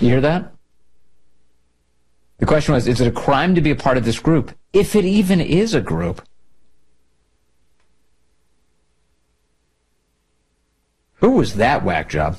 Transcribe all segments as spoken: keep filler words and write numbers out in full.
You hear that? The question was, is it a crime to be a part of this group? If it even is a group. Who was that whack job?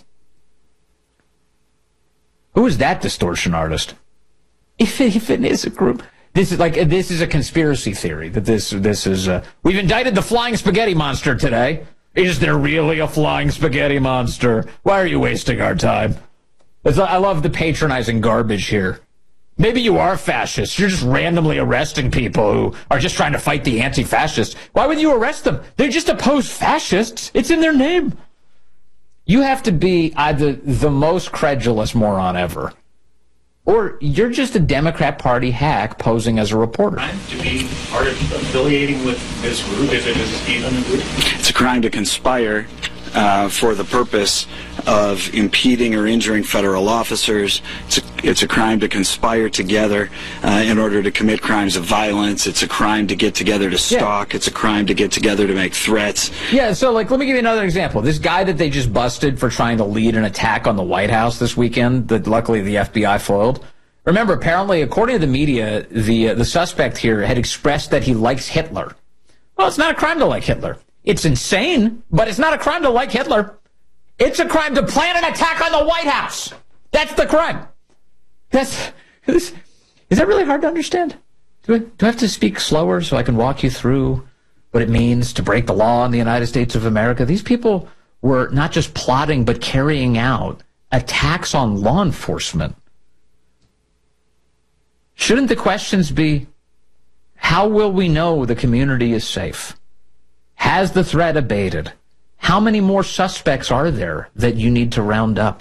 Who is that distortion artist? If it, if it is a group, this is like this is a conspiracy theory that this this is. Uh, we've indicted the flying spaghetti monster today. Is there really a flying spaghetti monster? Why are you wasting our time? It's, I love the patronizing garbage here. Maybe you are fascists. You're just randomly arresting people who are just trying to fight the anti-fascists. Why would you arrest them? They just oppose fascists. It's in their name. You have to be either the most credulous moron ever, or you're just a Democrat Party hack posing as a reporter. To be part of affiliating with this group, if it is even a group? It's a crime to conspire uh, for the purpose of impeding or injuring federal officers. It's a, it's a crime to conspire together uh, in order to commit crimes of violence. It's a crime to get together to stalk. Yeah. It's a crime to get together to make threats. Yeah, so like, let me give you another example. This guy that they just busted for trying to lead an attack on the White House this weekend that luckily the F B I foiled. Remember, apparently, according to the media, the uh, the suspect here had expressed that he likes Hitler. Well, it's not a crime to like Hitler. It's insane, but it's not a crime to like Hitler. It's a crime to plan an attack on the White House. That's the crime. That's is, is that really hard to understand? Do I, do I have to speak slower so I can walk you through what it means to break the law in the United States of America? These people were not just plotting, but carrying out attacks on law enforcement. Shouldn't the questions be, how will we know the community is safe? Has the threat abated? How many more suspects are there that you need to round up?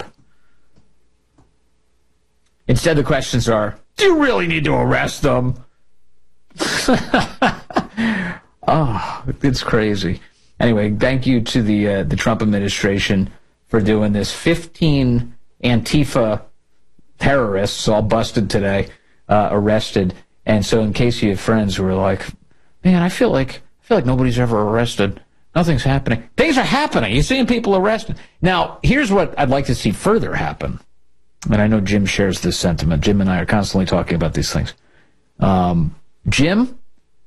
Instead, the questions are, do you really need to arrest them? Oh, it's crazy. Anyway, thank you to the uh, the Trump administration for doing this. fifteen Antifa terrorists all busted today, uh, arrested. And so in case you have friends who are like, man, I feel like I feel like nobody's ever arrested. Nothing's happening. Things are happening. You're seeing people arrested. Now, here's what I'd like to see further happen. And I know Jim shares this sentiment. Jim and I are constantly talking about these things. Um, Jim,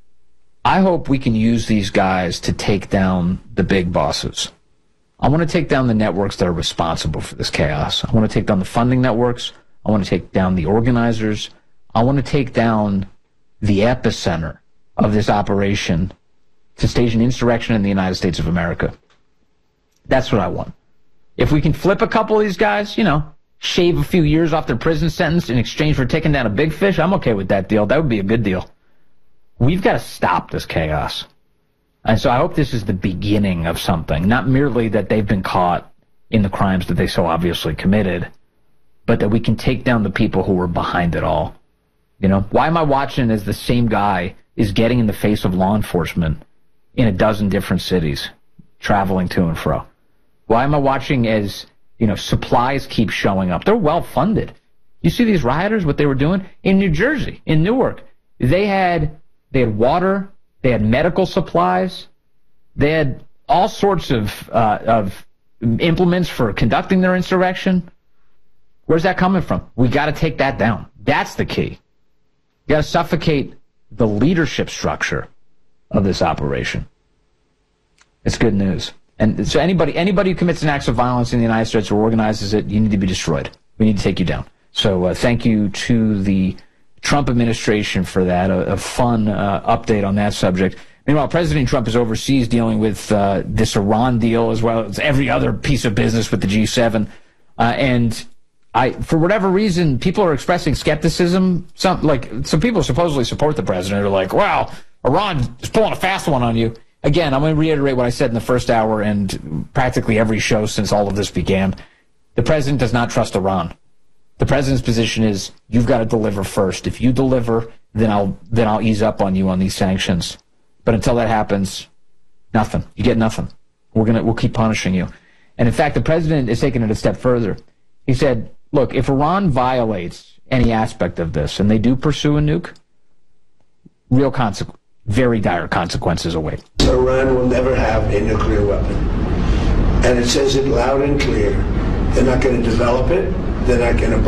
I hope we can use these guys to take down the big bosses. I want to take down the networks that are responsible for this chaos. I want to take down the funding networks. I want to take down the organizers. I want to take down the epicenter of this operation to stage an insurrection in the United States of America. That's what I want. If we can flip a couple of these guys, you know, shave a few years off their prison sentence in exchange for taking down a big fish, I'm okay with that deal. That would be a good deal. We've got to stop this chaos. And so I hope this is the beginning of something, not merely that they've been caught in the crimes that they so obviously committed, but that we can take down the people who were behind it all. You know, why am I watching as the same guy is getting in the face of law enforcement in a dozen different cities, traveling to and fro? Why am I watching as, you know, supplies keep showing up? They're well funded. You see these rioters, what they were doing? In New Jersey, in Newark, they had they had water, they had medical supplies, they had all sorts of uh, of implements for conducting their insurrection. Where's that coming from? We got to take that down. That's the key. You got to suffocate the leadership structure of this operation. It's good news. And so anybody anybody who commits an act of violence in the United States or organizes it, you need to be destroyed. We need to take you down. So uh, thank you to the Trump administration for that. A, a fun uh, update on that subject. Meanwhile, President Trump is overseas dealing with uh, this Iran deal as well as every other piece of business with the G seven. Uh, and I, for whatever reason, people are expressing skepticism. Some like some people supposedly support the president are like, wow, Iran is pulling a fast one on you. Again, I'm going to reiterate what I said in the first hour and practically every show since all of this began. The president does not trust Iran. The president's position is you've got to deliver first. If you deliver, then I'll then I'll ease up on you on these sanctions. But until that happens, nothing. You get nothing. We're gonna we'll keep punishing you. And in fact, the president is taking it a step further. He said, look, if Iran violates any aspect of this and they do pursue a nuke, real consequences. Very dire consequences await. Iran will never have a nuclear weapon. And it says it loud and clear. They're not going to develop it. They're not going to